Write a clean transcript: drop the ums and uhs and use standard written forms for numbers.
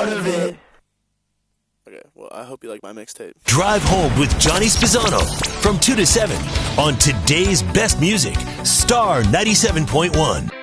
part of it. Okay, well, I hope you like my mixtape. Drive Home with Johnny Spizzano from 2 to 7 on today's best music, Star 97.1.